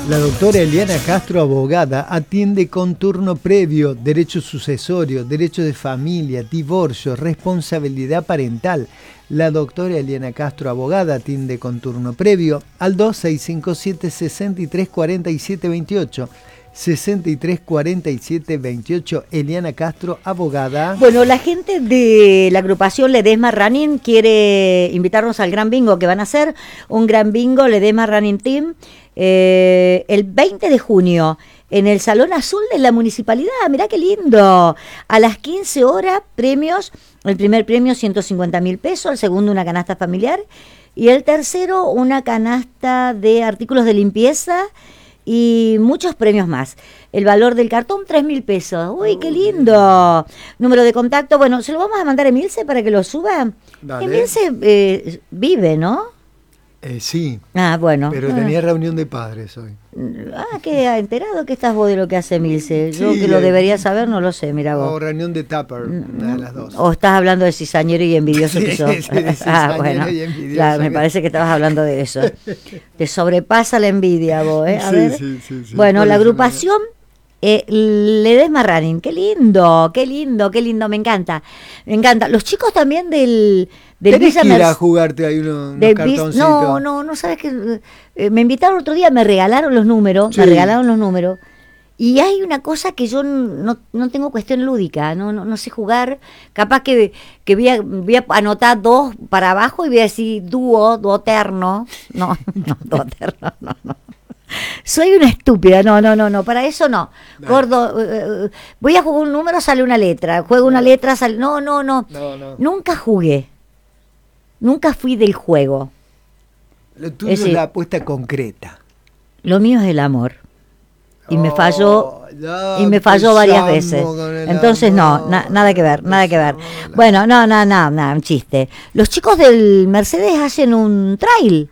La doctora Eliana Castro, abogada, atiende con turno previo, derecho sucesorio, derecho de familia, divorcio, responsabilidad parental. La doctora Eliana Castro, abogada, atiende con turno previo al 2657-634728. 634728, Eliana Castro, abogada. Bueno, la gente de la agrupación Ledesma Running quiere invitarnos al Gran Bingo que van a hacer, un Gran Bingo Ledesma Running Team, el 20 de junio en el Salón Azul de la Municipalidad. Mirá qué lindo. A las 15 horas, premios. El primer premio 150.000 pesos, el segundo una canasta familiar y el tercero una canasta de artículos de limpieza y muchos premios más. El valor del cartón, 3.000 pesos. ¡Uy, qué lindo! Número de contacto, bueno, se lo vamos a mandar a Emilce para que lo suba. Dale. Emilce vive, ¿no? Sí. Ah, bueno. Pero tenía reunión de padres hoy. ¿Qué ha enterado que estás vos de lo que hace Emilce? Yo Sí, que lo debería saber, no lo sé, mira vos. O reunión de Tupper, una de las dos. O estás hablando de cizañero y envidioso que sos. Bueno, y envidioso, claro, me parece que estabas hablando de eso. Te sobrepasa la envidia vos, ¿eh? A ver. Sí. Bueno, la agrupación Ledesma Running, qué lindo, me encanta. Los chicos también del Tenés Villa que ir a jugarte ahí unos cartoncitos. No, sabes que me invitaron otro día, me regalaron los números, y hay una cosa que yo no tengo cuestión lúdica, no sé jugar, capaz que voy a anotar dos para abajo y voy a decir duoterno, duoterno, no. Soy una estúpida, no, para eso no. Dale. Gordo, voy a jugar un número, sale una letra, juego una letra, sale... No. Nunca jugué, nunca fui del juego. Lo tuyo es la apuesta concreta. Lo mío es el amor. Y me falló varias veces. Entonces nada que ver. Bueno, no, un chiste. Los chicos del Mercedes hacen un trail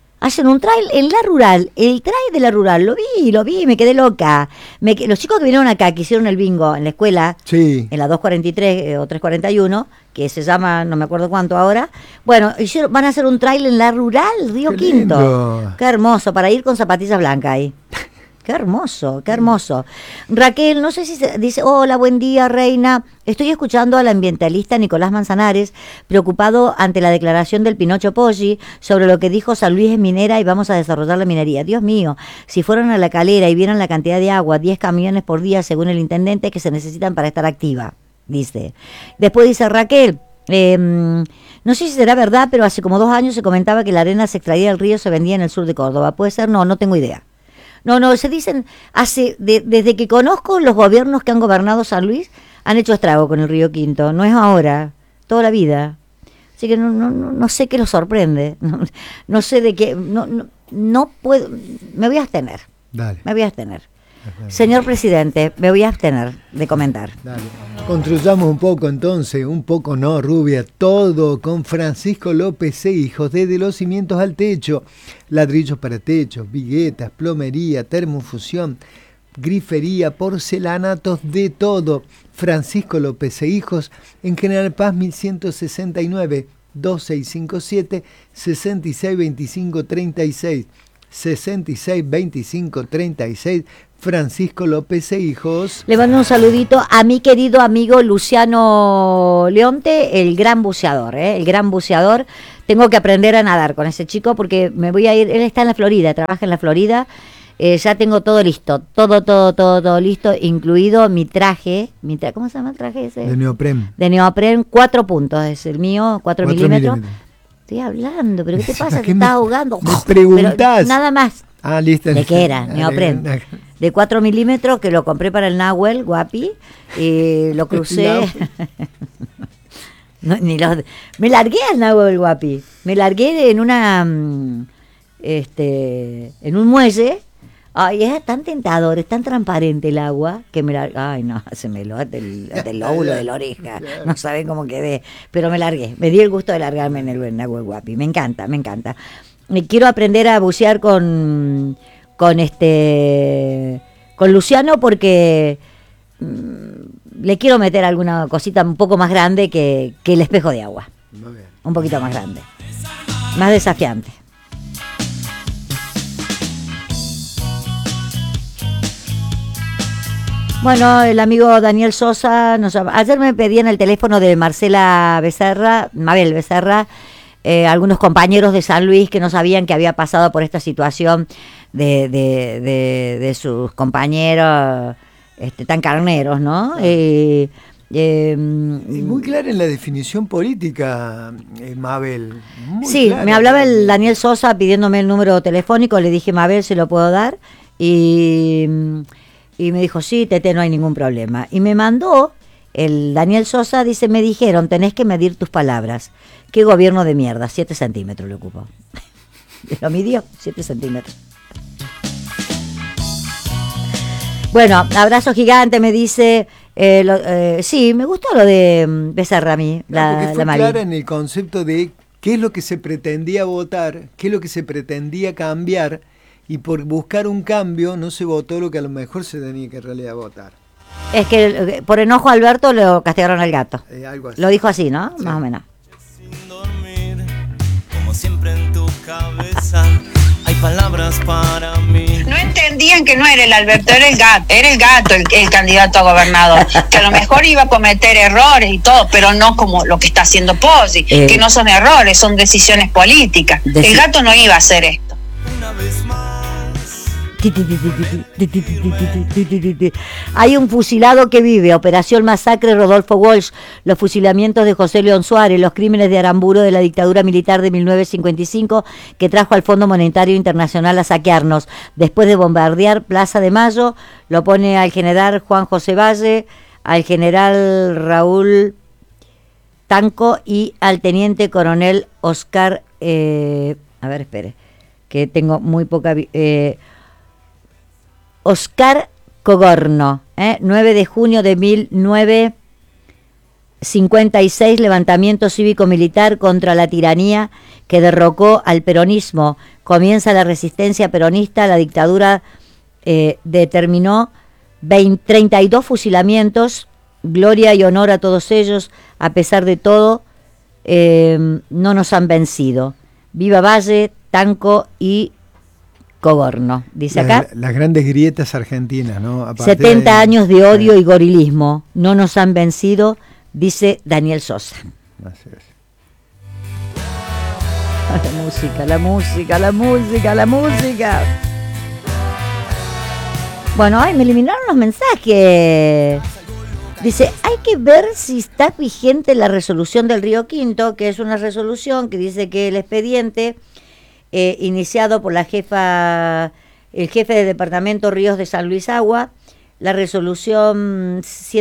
en la rural, el trail de la rural, lo vi, me quedé loca. Los chicos que vinieron acá, que hicieron el bingo en la escuela, sí, en la 243 o 341, que se llama, no me acuerdo cuánto ahora, bueno, van a hacer un trail en la rural, Río Quinto. Lindo. Qué hermoso, para ir con zapatillas blancas ahí. Qué hermoso. Raquel, no sé si dice, hola, buen día, reina. Estoy escuchando al ambientalista Nicolás Manzanares, preocupado ante la declaración del Pinocho Poggi sobre lo que dijo San Luis es minera y vamos a desarrollar la minería. Dios mío, si fueron a la calera y vieran la cantidad de agua, 10 camiones por día, según el intendente, que se necesitan para estar activa, dice. Después dice Raquel, no sé si será verdad, pero hace como 2 años se comentaba que la arena se extraía del río, se vendía en el sur de Córdoba. ¿Puede ser? No tengo idea. No, se dicen, desde que conozco los gobiernos que han gobernado San Luis, han hecho estrago con el Río Quinto, no es ahora, toda la vida. Así que no sé qué los sorprende, no sé de qué, no puedo, me voy a abstener. Dale. Me voy a abstener. Señor presidente, me voy a abstener de comentar. Dale. Construyamos un poco entonces, Rubia, todo con Francisco López e Hijos, desde los cimientos al techo, ladrillos para techos, viguetas, plomería, termofusión, grifería, porcelanatos, de todo. Francisco López e Hijos, en General Paz 1169, 2657 662536. 662536, Francisco López e Hijos. Le mando un saludito a mi querido amigo Luciano Leonte, el gran buceador, el gran buceador. Tengo que aprender a nadar con ese chico porque me voy a ir, él está en la Florida, trabaja en la Florida. Ya tengo todo listo, todo listo, incluido mi traje, ¿cómo se llama el traje ese? De neopren. De neopren, 4 puntos, es el mío, 4 milímetros. Estoy hablando, pero ¿qué te pasa? Te estás ahogando. Me preguntás. Nada más. Listo. ¿De qué era? Neopren. De 4 milímetros que lo compré para el Nahuel, Guapi, y lo crucé. Me largué al Nahuel, Guapi. Me largué en en un muelle. Ay, es tan tentador, es tan transparente el agua que me largué. Ay, no, se me lo hasta el lóbulo de la oreja. No saben cómo quedé. Pero me largué. Me di el gusto de largarme en el agua Guapi. Me encanta. Quiero aprender a bucear con Luciano porque le quiero meter alguna cosita un poco más grande que el espejo de agua. Muy bien. Un poquito más grande. Más desafiante. Bueno, el amigo Daniel Sosa, ayer me pedían el teléfono de Marcela Becerra, Mabel Becerra, algunos compañeros de San Luis que no sabían que había pasado por esta situación de sus compañeros tan carneros, ¿no? Y muy clara en la definición política, Mabel. Sí, clara. Me hablaba el Daniel Sosa pidiéndome el número telefónico, le dije, Mabel, ¿se lo puedo dar? Y me dijo, sí, Tete, no hay ningún problema. Y me mandó, el Daniel Sosa, dice, me dijeron, tenés que medir tus palabras. ¿Qué gobierno de mierda? 7 centímetros le ocupó. Lo midió, 7 centímetros. Bueno, abrazo gigante, me dice... sí, me gustó lo de Becerra a mí, porque fue la clara en el concepto de qué es lo que se pretendía votar, qué es lo que se pretendía cambiar, y por buscar un cambio no se votó lo que a lo mejor se tenía que en realidad votar. Es que por enojo a Alberto lo castigaron al gato. Algo así. Lo dijo así, ¿no? Sí. Más o menos. Sin dormir, como siempre en tu cabeza, hay palabras para mí. No entendían que no era el Alberto, era el gato el candidato a gobernador, que a lo mejor iba a cometer errores y todo, pero no como lo que está haciendo Poggi, que no son errores, son decisiones políticas. El gato no iba a hacer esto. Una vez más. Hay un fusilado que vive, Operación Masacre Rodolfo Walsh, los fusilamientos de José León Suárez, los crímenes de Aramburu de la dictadura militar de 1955 que trajo al Fondo Monetario Internacional a saquearnos. Después de bombardear Plaza de Mayo, lo pone al general Juan José Valle, al general Raúl Tanco y al teniente coronel Oscar, a ver, espere, que tengo muy poca... Oscar Cogorno, 9 de junio de 1956, levantamiento cívico-militar contra la tiranía que derrocó al peronismo. Comienza la resistencia peronista, la dictadura determinó 32 fusilamientos, gloria y honor a todos ellos, a pesar de todo, no nos han vencido. Viva Valle, Tanco y Cogorno, dice acá. Las grandes grietas argentinas, ¿no? 70 años de odio y gorilismo, no nos han vencido, dice Daniel Sosa. Así es. La música, la música, la música, la música. Bueno, ay, me eliminaron los mensajes. Dice, hay que ver si está vigente la resolución del Río Quinto, que es una resolución que dice que el expediente... iniciado por el jefe de departamento Ríos de San Luis Agua, la resolución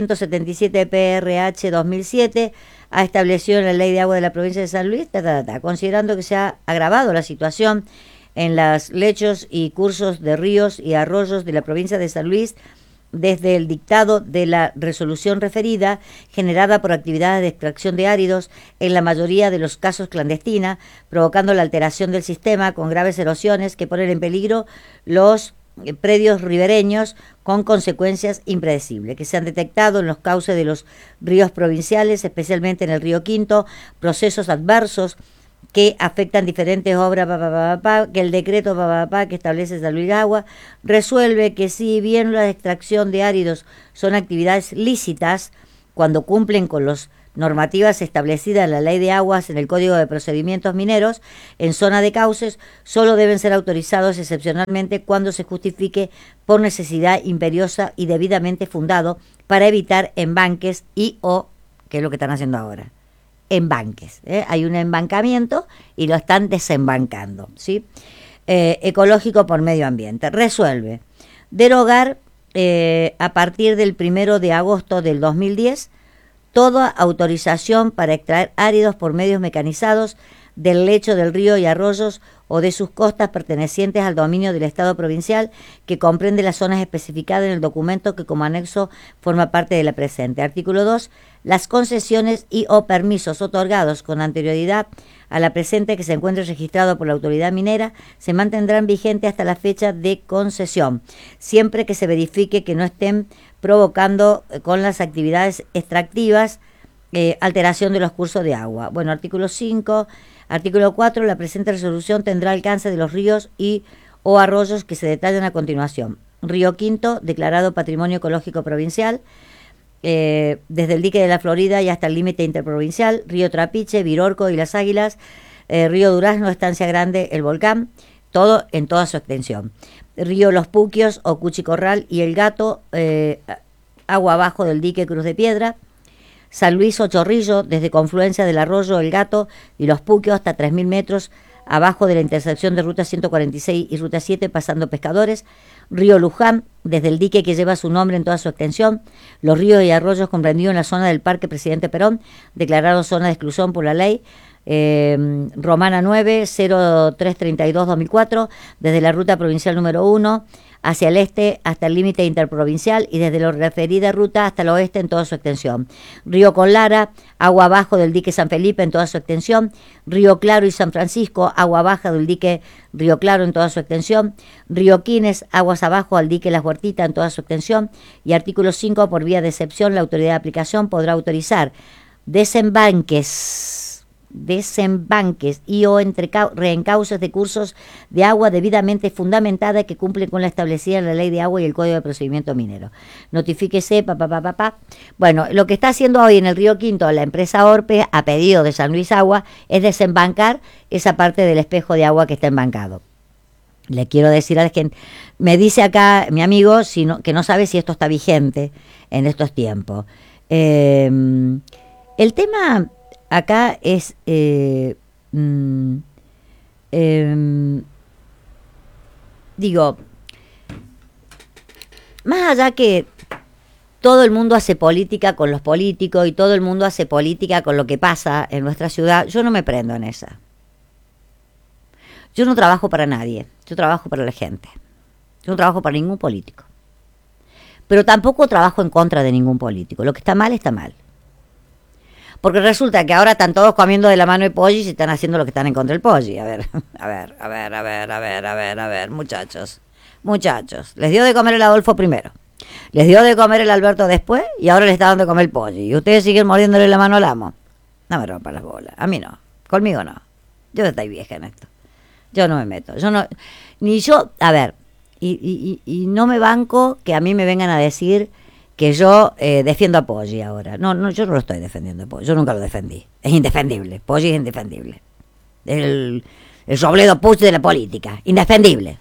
177 PRH 2007 ha establecido en la ley de agua de la provincia de San Luis, considerando que se ha agravado la situación en los lechos y cursos de ríos y arroyos de la provincia de San Luis desde el dictado de la resolución referida, generada por actividades de extracción de áridos, en la mayoría de los casos clandestina, provocando la alteración del sistema con graves erosiones que ponen en peligro los predios ribereños con consecuencias impredecibles, que se han detectado en los cauces de los ríos provinciales, especialmente en el Río Quinto, procesos adversos que afectan diferentes obras, que el decreto que establece San Luis Agua resuelve que si bien la extracción de áridos son actividades lícitas cuando cumplen con las normativas establecidas en la Ley de Aguas en el Código de Procedimientos Mineros, en zona de cauces solo deben ser autorizados excepcionalmente cuando se justifique por necesidad imperiosa y debidamente fundado para evitar embanques o, que es lo que están haciendo ahora, embanques. Hay un embancamiento y lo están desembancando, ¿sí? Ecológico por medio ambiente. Resuelve derogar a partir del 1 de agosto del 2010 toda autorización para extraer áridos por medios mecanizados del lecho del río y arroyos o de sus costas pertenecientes al dominio del Estado provincial, que comprende las zonas especificadas en el documento que como anexo forma parte de la presente. Artículo 2. Las concesiones y o permisos otorgados con anterioridad a la presente que se encuentre registrado por la autoridad minera se mantendrán vigentes hasta la fecha de concesión, siempre que se verifique que no estén provocando con las actividades extractivas alteración de los cursos de agua. Bueno, artículo 5. Artículo 4. La presente resolución tendrá alcance de los ríos y o arroyos que se detallan a continuación. Río Quinto, declarado Patrimonio Ecológico Provincial, desde el dique de la Florida y hasta el límite interprovincial, Río Trapiche, Virorco y Las Águilas, Río Durazno, Estancia Grande, el volcán, todo en toda su extensión. Río Los Puquios, Ocuchicorral y El Gato, agua abajo del dique Cruz de Piedra. San Luis o Chorrillo, desde confluencia del arroyo El Gato y Los Puquios hasta 3.000 metros abajo de la intersección de Ruta 146 y Ruta 7, pasando Pescadores. Río Luján, desde el dique que lleva su nombre en toda su extensión. Los ríos y arroyos comprendidos en la zona del Parque Presidente Perón, declarado zona de exclusión por la ley Romana 9, 0332-2004, desde la ruta provincial número 1 hacia el este hasta el límite interprovincial y desde la referida ruta hasta el oeste en toda su extensión. Río Conlara, agua abajo del dique San Felipe en toda su extensión. Río Claro y San Francisco, agua baja del dique Río Claro en toda su extensión. Río Quines, aguas abajo al dique Las Huertitas en toda su extensión. Y artículo 5, por vía de excepción, la autoridad de aplicación podrá autorizar desembanques y o reencauces de cursos de agua debidamente fundamentada que cumplen con la establecida en la Ley de Agua y el Código de Procedimiento Minero. Notifíquese, Bueno, lo que está haciendo hoy en el Río Quinto la empresa Orpe, a pedido de San Luis Agua, es desembancar esa parte del espejo de agua que está embancado. Le quiero decir a la gente, me dice acá mi amigo que no sabe si esto está vigente en estos tiempos. El tema acá es digo, más allá que todo el mundo hace política con los políticos y todo el mundo hace política con lo que pasa en nuestra ciudad, yo no me prendo en esa. Yo no trabajo para nadie, yo trabajo para la gente. Yo no trabajo para ningún político. Pero tampoco trabajo en contra de ningún político. Lo que está mal, está mal. Porque resulta que ahora están todos comiendo de la mano de Poggi y están haciendo lo que están en contra del Poggi. A ver, muchachos. Les dio de comer el Adolfo primero. Les dio de comer el Alberto después y ahora les está dando de comer el Poggi. Y ustedes siguen mordiéndole la mano al amo. No me rompan las bolas. A mí no. Conmigo no. Yo estoy vieja en esto. Yo no me meto. Y no me banco que a mí me vengan a decir que yo defiendo a Poggi ahora. No, yo no lo estoy defendiendo a Poggi. Yo nunca lo defendí. Es indefendible. Poggi es indefendible. El Robledo Puig de la política. Indefendible.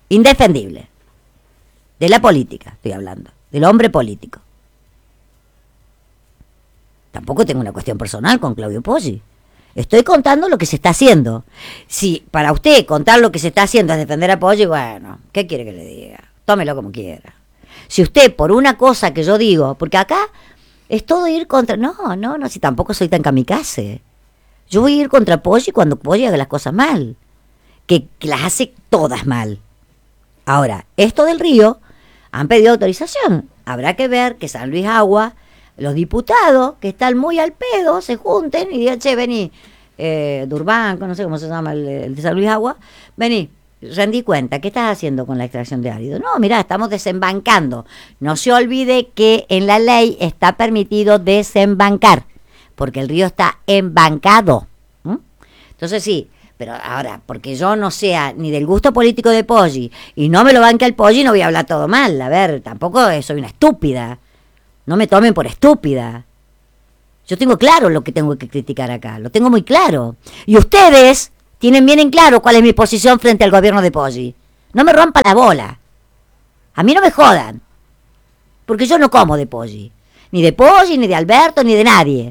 De la política estoy hablando. Del hombre político. Tampoco tengo una cuestión personal con Claudio Poggi. Estoy contando lo que se está haciendo. Si para usted contar lo que se está haciendo es defender a Poggi, bueno, ¿qué quiere que le diga? Tómelo como quiera. Si usted, por una cosa que yo digo, porque acá es todo ir contra... No, si tampoco soy tan kamikaze. Yo voy a ir contra Poggi cuando Poggi haga las cosas mal. Que las hace todas mal. Ahora, esto del río, han pedido autorización. Habrá que ver que San Luis Agua, los diputados, que están muy al pedo, se junten y digan, che, vení, Durbanco, no sé cómo se llama el de San Luis Agua, vení. Rendí cuenta, ¿qué estás haciendo con la extracción de árido? No, mirá, estamos desembancando. No se olvide que en la ley está permitido desembancar, porque el río está embancado. Entonces sí, pero ahora, porque yo no sea ni del gusto político de Poggi y no me lo banca el Poggi, no voy a hablar todo mal. A ver, tampoco soy una estúpida. No me tomen por estúpida. Yo tengo claro lo que tengo que criticar acá, lo tengo muy claro. Y ustedes tienen bien en claro cuál es mi posición frente al gobierno de Poggi. No me rompan la bola. A mí no me jodan. Porque yo no como de Poggi. Ni de Poggi, ni de Alberto, ni de nadie.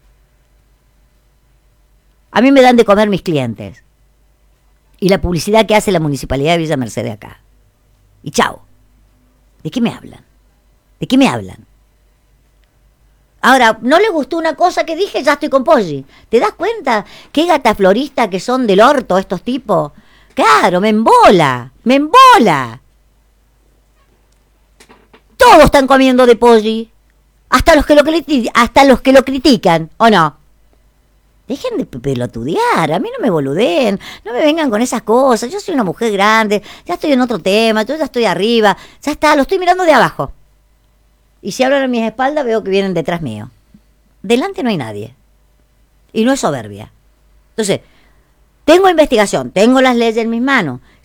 A mí me dan de comer mis clientes. Y la publicidad que hace la Municipalidad de Villa Mercedes acá. Y chao. ¿De qué me hablan? ¿De qué me hablan? Ahora, ¿no le gustó una cosa que dije? Ya estoy con Poggi. ¿Te das cuenta qué gatafloristas que son del orto estos tipos? Claro, me embola. Todos están comiendo de Poggi. Hasta los que lo critican, ¿o no? Dejen de pelotudear, a mí no me boludeen, no me vengan con esas cosas. Yo soy una mujer grande, ya estoy en otro tema, yo ya estoy arriba, ya está, lo estoy mirando de abajo. Y si hablan a mis espaldas veo que vienen detrás mío. Delante no hay nadie. Y no es soberbia. Entonces, tengo investigación, tengo las leyes en mis manos.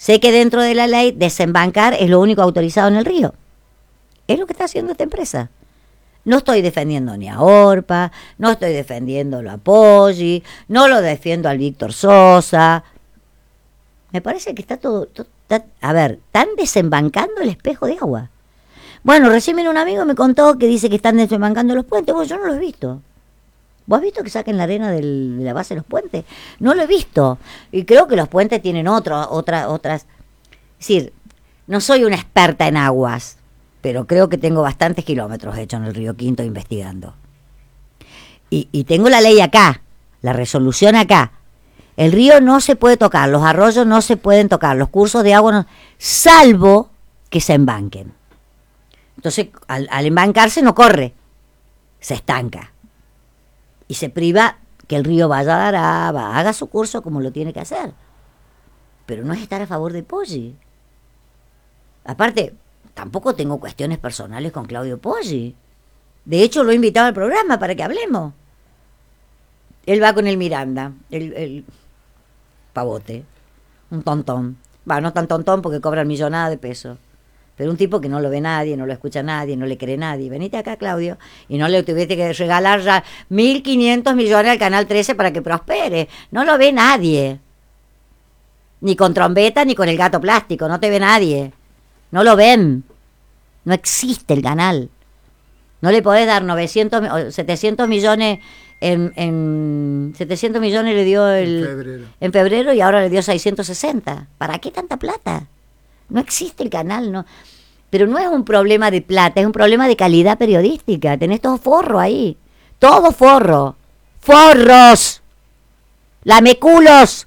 sé que dentro de la ley desembancar es lo único autorizado en el río. Es lo que está haciendo esta empresa. No estoy defendiendo ni a Orpa, no estoy defendiendo a Poggi, no lo defiendo al Víctor Sosa. Me parece que está todo a ver, están desembancando el espejo de agua. Bueno, recién vino un amigo y me contó que dice que están desembancando los puentes. Bueno, yo no lo he visto. ¿Vos has visto que saquen la arena de la base de los puentes? No lo he visto. Y creo que los puentes tienen otras. Es decir, no soy una experta en aguas, pero creo que tengo bastantes kilómetros hechos en el Río Quinto investigando. Y tengo la ley acá, la resolución acá. El río no se puede tocar, los arroyos no se pueden tocar, los cursos de agua no, salvo que se embanquen. Entonces, al embancarse no corre, se estanca. Y se priva que el río vaya a Araba, haga su curso como lo tiene que hacer. Pero no es estar a favor de Poggi. Aparte, tampoco tengo cuestiones personales con Claudio Poggi. De hecho, lo he invitado al programa para que hablemos. Él va con el Miranda, el pavote, un tontón. Va, no tan tontón porque cobra millonada de pesos. Pero un tipo que no lo ve nadie, no lo escucha nadie, no le cree nadie. Venite acá, Claudio, y no le tuviste que regalar ya 1.500 millones al Canal 13 para que prospere. No lo ve nadie. Ni con trombeta, ni con el gato plástico, no te ve nadie. No lo ven. No existe el canal. No le podés dar 700 millones en 700 millones le dio en febrero y ahora le dio 660. ¿Para qué tanta plata? No existe el canal, no. Pero no es un problema de plata, es un problema de calidad periodística. Tenés todo forro ahí. Todo forro. ¡Forros! ¡Lameculos!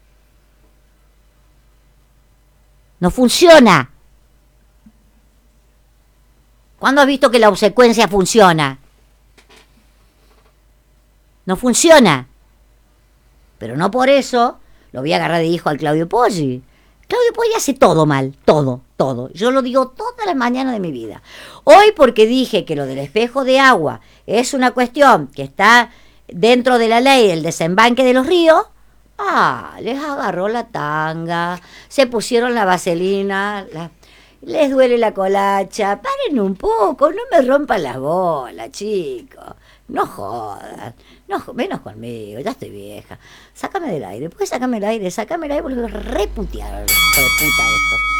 No funciona. ¿Cuándo has visto que la obsecuencia funciona? No funciona. Pero no por eso lo voy a agarrar de hijo al Claudio Poggi. Claudio Poggi hace todo mal, todo. Yo lo digo todas las mañanas de mi vida. Hoy porque dije que lo del espejo de agua es una cuestión que está dentro de la ley del desembanque de los ríos, les agarró la tanga, se pusieron la vaselina, les duele la colacha, paren un poco, no me rompan las bolas, chicos. No jodas, menos conmigo, ya estoy vieja. Sácame del aire, porque sácame del aire, porque lo voy a reputear, hijo de puta esto.